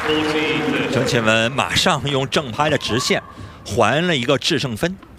郑钦文马上用正拍的直线还了一个制胜分。